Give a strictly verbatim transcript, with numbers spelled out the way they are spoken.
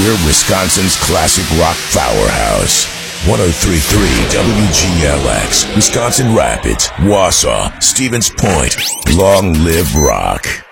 We're Wisconsin's classic rock powerhouse. one oh three point three W G L X, Wisconsin Rapids, Wausau, Stevens Point. Long live rock.